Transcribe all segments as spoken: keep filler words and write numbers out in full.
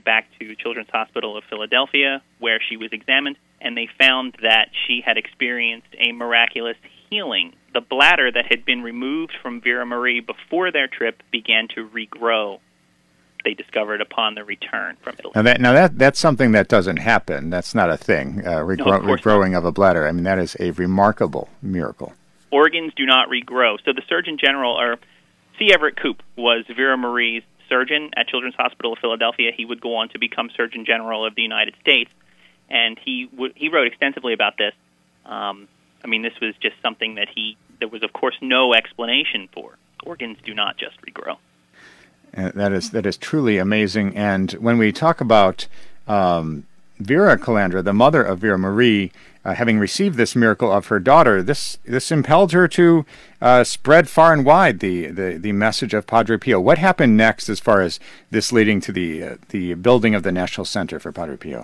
back to Children's Hospital of Philadelphia, where she was examined, and they found that she had experienced a miraculous healing. The bladder that had been removed from Vera Marie before their trip began to regrow, they discovered upon the return from Italy. Now, that, now that, that's something that doesn't happen. That's not a thing, uh, regro- no, of regrowing not. of a bladder. I mean, that is a remarkable miracle. Organs do not regrow. So the Surgeon General, or C. Everett Koop, was Vera Marie's surgeon at Children's Hospital of Philadelphia. He would go on to become Surgeon General of the United States, and he w- he wrote extensively about this. Um, I mean, this was just something that he, there was, of course, no explanation for. Organs do not just regrow. Uh, that is that is truly amazing. And when we talk about um, Vera Calandra, the mother of Vera Marie, uh, having received this miracle of her daughter, this this impelled her to uh, spread far and wide the, the, the message of Padre Pio. What happened next as far as this leading to the uh, the building of the National Center for Padre Pio?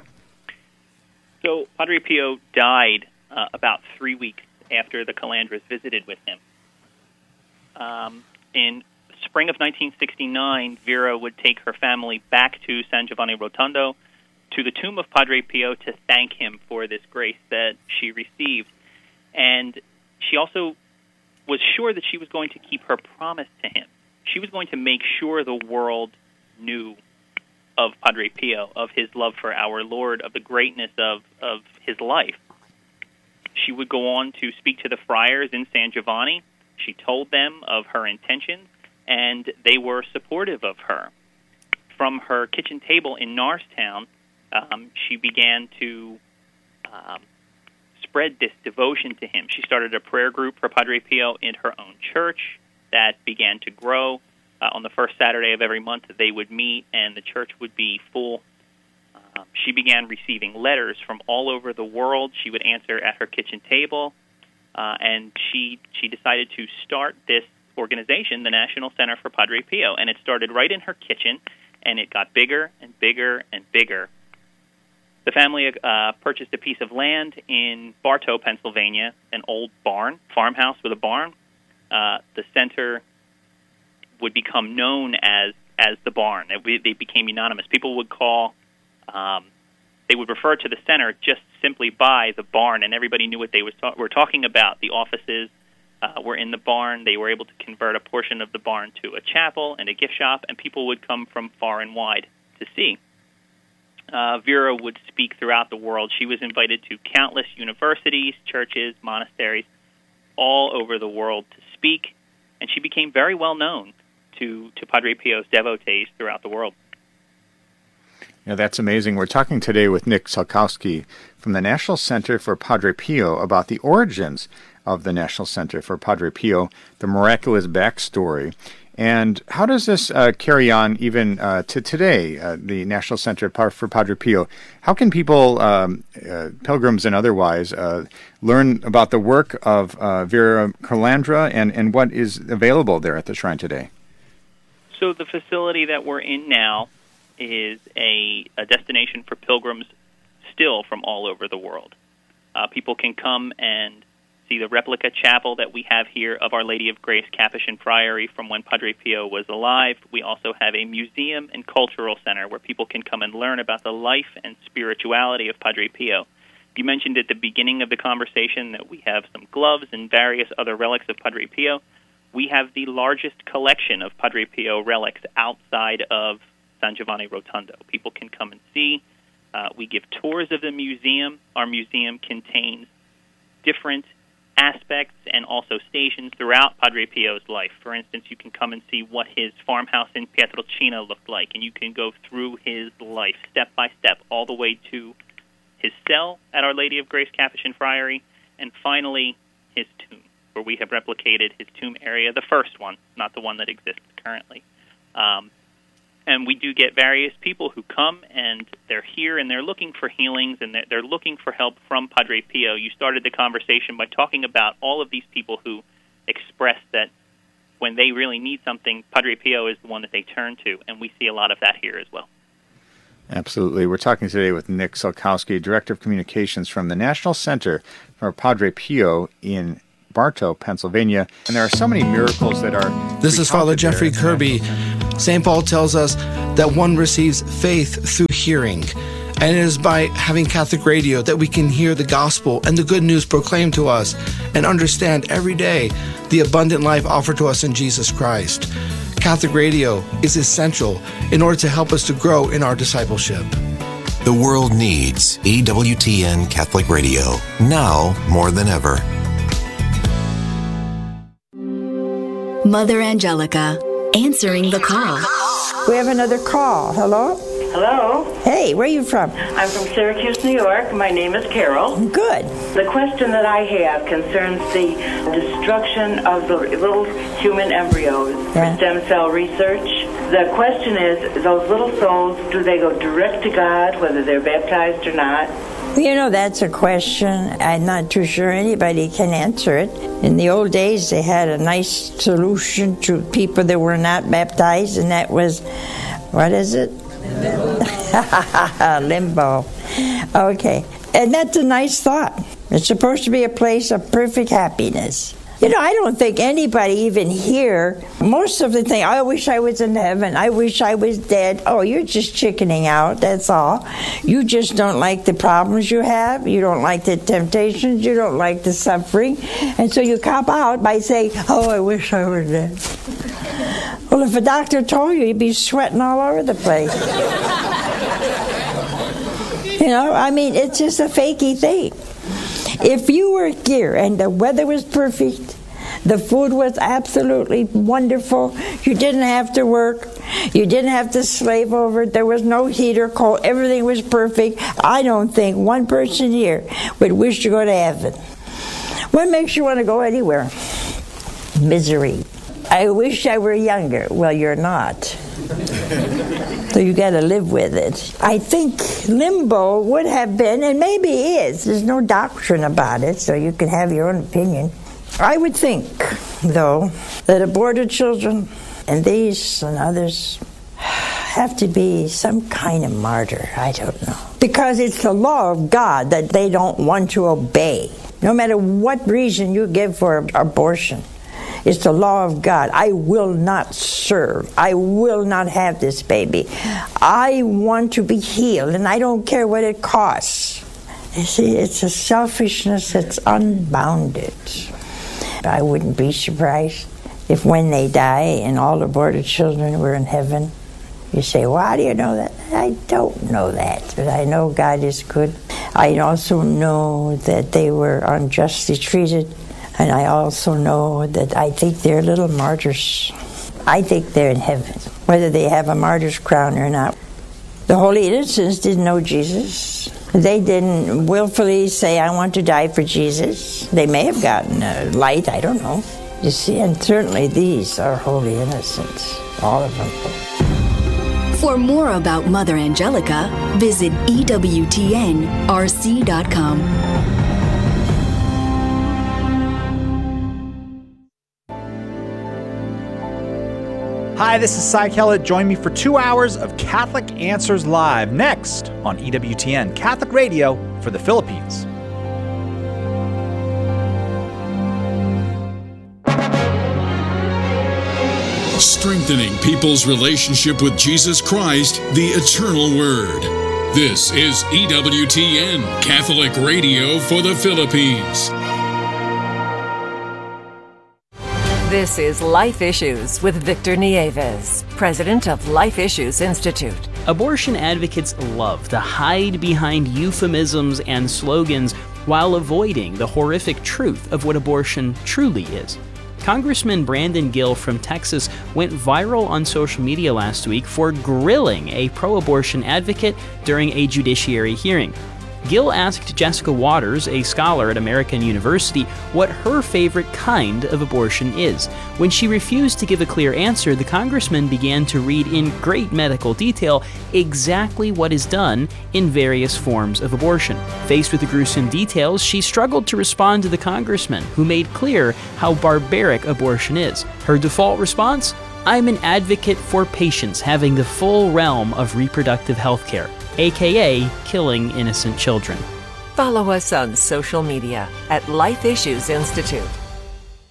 So Padre Pio died uh, about three weeks after the Calandras visited with him. Um, in spring of nineteen sixty-nine, Vera would take her family back to San Giovanni Rotondo, to the tomb of Padre Pio, to thank him for this grace that she received. And she also was sure that she was going to keep her promise to him. She was going to make sure the world knew of Padre Pio, of his love for our Lord, of the greatness of, of his life. She would go on to speak to the friars in San Giovanni. She told them of her intentions, and they were supportive of her. From her kitchen table in Norristown, um, she began to um, spread this devotion to him. She started a prayer group for Padre Pio in her own church that began to grow. Uh, on the first Saturday of every month, they would meet, and the church would be full. Um, she began receiving letters from all over the world. She would answer at her kitchen table, uh, and she she decided to start this organization, the National Center for Padre Pio, and it started right in her kitchen, and it got bigger and bigger and bigger. The family uh, purchased a piece of land in Bartow, Pennsylvania, an old barn, farmhouse with a barn. Uh, the center would become known as as the barn. They, they became unanimous. People would call, um, they would refer to the center just simply by the barn, and everybody knew what they was ta- were talking about. The offices uh, were in the barn. They were able to convert a portion of the barn to a chapel and a gift shop, and people would come from far and wide to see. Uh, Vera would speak throughout the world. She was invited to countless universities, churches, monasteries, all over the world to speak, and she became very well known to, to Padre Pio's devotees throughout the world. Yeah, that's amazing. We're talking today with Nick Sulkowski from the National Center for Padre Pio about the origins of the National Center for Padre Pio, the miraculous backstory. And how does this uh, carry on even uh, to today, uh, the National Center for Padre Pio? How can people, um, uh, pilgrims and otherwise, uh, learn about the work of uh, Vera Calandra and, and what is available there at the shrine today? So the facility that we're in now is a, a destination for pilgrims still from all over the world. Uh, people can come and see the replica chapel that we have here of Our Lady of Grace Capuchin Friary from when Padre Pio was alive. We also have a museum and cultural center where people can come and learn about the life and spirituality of Padre Pio. You mentioned at the beginning of the conversation that we have some gloves and various other relics of Padre Pio. We have the largest collection of Padre Pio relics outside of San Giovanni Rotondo. People can come and see. Uh, we give tours of the museum. Our museum contains different aspects and also stations throughout Padre Pio's life. For instance, you can come and see what his farmhouse in Pietrelcina looked like, and you can go through his life step by step all the way to his cell at Our Lady of Grace Capuchin Friary, and finally his tomb, where we have replicated his tomb area, the first one, not the one that exists currently. Um, and we do get various people who come, and they're here, and they're looking for healings, and they're, they're looking for help from Padre Pio. You started the conversation by talking about all of these people who express that when they really need something, Padre Pio is the one that they turn to, and we see a lot of that here as well. Absolutely. We're talking today with Nick Sulkowski, Director of Communications from the National Center for Padre Pio in Bartow, Pennsylvania. And there are so many miracles that are... This is Father Jeffrey Kirby. Saint Paul tells us that one receives faith through hearing. And it is by having Catholic radio that we can hear the gospel and the good news proclaimed to us and understand every day the abundant life offered to us in Jesus Christ. Catholic radio is essential in order to help us to grow in our discipleship. The world needs E W T N Catholic Radio, now more than ever. Mother Angelica, answering the call. We have another call. Hello? Hello. Hey, where are you from? I'm from Syracuse, New York. My name is Carol. Good. The question that I have concerns the destruction of the little human embryos Yeah. for stem cell research. The question is, those little souls, do they go direct to God, whether they're baptized or not? You know, that's a question I'm not too sure anybody can answer it. In the old days, they had a nice solution to people that were not baptized, and that was, what is it? Limbo. Okay. And that's a nice thought. It's supposed to be a place of perfect happiness. You know, I don't think anybody even here, most of the thing, I wish I was in heaven, I wish I was dead. Oh, you're just chickening out, that's all. You just don't like the problems you have, you don't like the temptations, you don't like the suffering, and so you cop out by saying, oh, I wish I were dead. Well, if a doctor told you, you'd be sweating all over the place. You know, I mean, it's just a fakey thing. If you were here and the weather was perfect, the food was absolutely wonderful, you didn't have to work, you didn't have to slave over it, there was no heat or cold, everything was perfect, I don't think one person here would wish to go to heaven. What makes you want to go anywhere? Misery. I wish I were younger. Well, you're not. So you got to live with it. I think limbo would have been, and maybe is, there's no doctrine about it, so you can have your own opinion. I would think, though, that aborted children and these and others have to be some kind of martyr. I don't know. Because it's the law of God that they don't want to obey. No matter what reason you give for abortion. It's the law of God. I will not serve. I will not have this baby. I want to be healed, and I don't care what it costs. You see, it's a selfishness that's unbounded. I wouldn't be surprised if when they die and all aborted children were in heaven, you say, well, how do you know that? I don't know that, but I know God is good. I also know that they were unjustly treated. And I also know that I think they're little martyrs. I think they're in heaven, whether they have a martyr's crown or not. The holy innocents didn't know Jesus. They didn't willfully say, I want to die for Jesus. They may have gotten a light, I don't know. You see, and certainly these are holy innocents, all of them. For more about Mother Angelica, visit E W T N R C dot com. Hi, this is Cy Kellett. Join me for two hours of Catholic Answers Live next on E W T N Catholic Radio for the Philippines. Strengthening people's relationship with Jesus Christ, the Eternal Word. This is E W T N Catholic Radio for the Philippines. This is Life Issues with Victor Nieves, president of Life Issues Institute. Abortion advocates love to hide behind euphemisms and slogans while avoiding the horrific truth of what abortion truly is. Congressman Brandon Gill from Texas went viral on social media last week for grilling a pro-abortion advocate during a judiciary hearing. Gill asked Jessica Waters, a scholar at American University, what her favorite kind of abortion is. When she refused to give a clear answer, the congressman began to read in great medical detail exactly what is done in various forms of abortion. Faced with the gruesome details, she struggled to respond to the congressman, who made clear how barbaric abortion is. Her default response? I'm an advocate for patients having the full realm of reproductive health care, aka killing innocent children. Follow us on social media at Life Issues Institute.